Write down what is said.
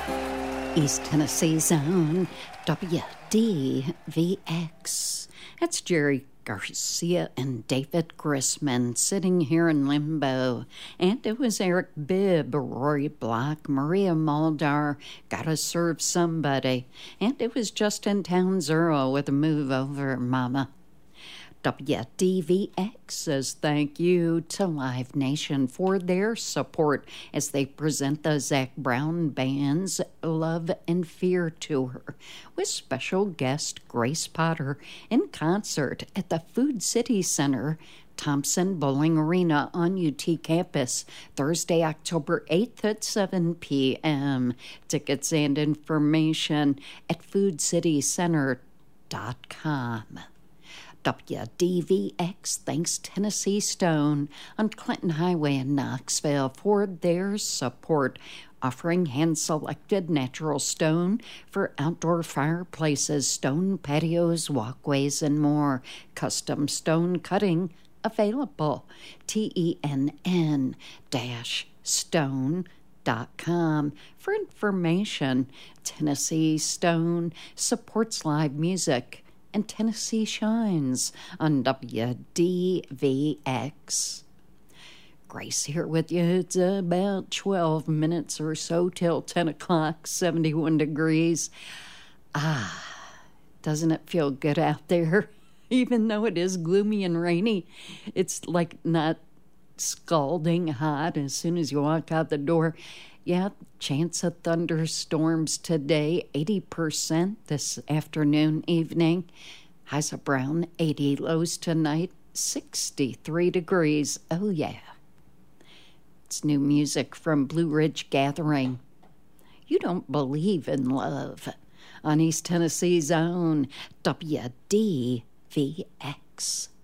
East Tennessee's own WDVX. That's Jerry Garcia and David Grisman sitting here in limbo. And it was Eric Bibb, Rory Block, Maria Muldar, Gotta Serve Somebody. And it was Justin Townes Earl with a Move Over Mama. WDVX says thank you to Live Nation for their support as they present the Zac Brown Band's Love and Fear Tour with special guest Grace Potter in concert at the Food City Center, Thompson Bowling Arena on UT campus, Thursday, October 8th at 7 p.m. Tickets and information at foodcitycenter.com. WDVX thanks Tennessee Stone on Clinton Highway in Knoxville for their support, offering hand-selected natural stone for outdoor fireplaces, stone patios, walkways, and more. Custom stone cutting available. TENN-stone.com. For information, Tennessee Stone supports live music, and Tennessee shines on WDVX. Grace here with you. It's about 12 minutes or so till 10 o'clock, 71 degrees. Doesn't it feel good out there? Even though it is gloomy and rainy, it's like not scalding hot as soon as you walk out the door. Yeah, chance of thunderstorms today, 80% this afternoon, evening. Highs around 80, lows tonight, 63 degrees. Oh, yeah. It's new music from Blue Ridge Gathering. You Don't Believe in Love on East Tennessee's own WDVX.